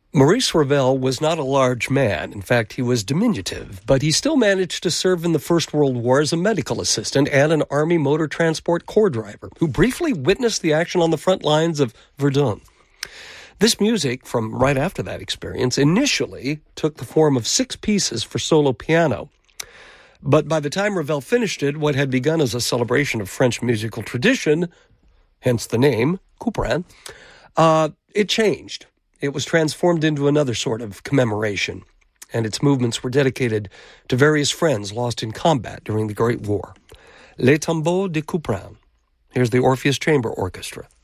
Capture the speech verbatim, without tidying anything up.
Maurice Ravel was not a large man. In fact, he was diminutive, but he still managed to serve in the First World War as a medical assistant and an Army motor transport corps driver who briefly witnessed the action on the front lines of Verdun. This music, from right after that experience, initially took the form of six pieces for solo piano. But by the time Ravel finished it, what had begun as a celebration of French musical tradition, hence the name, Couperin, uh, it changed. It was transformed into another sort of commemoration, and its movements were dedicated to various friends lost in combat during the Great War. Les Tombeaux de Couperin. Here's the Orpheus Chamber Orchestra.